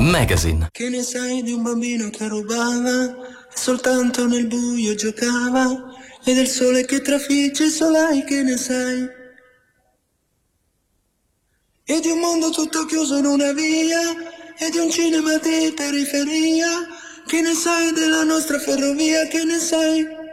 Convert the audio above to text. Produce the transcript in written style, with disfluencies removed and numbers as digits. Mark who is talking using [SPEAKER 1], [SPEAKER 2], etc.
[SPEAKER 1] Magazine.
[SPEAKER 2] Che ne sai di un bambino che rubava e soltanto nel buio giocava, e del sole che trafigge il solai, che ne sai? E di un mondo tutto chiuso in una via, e di un cinema di periferia, che ne sai della nostra ferrovia, che ne sai?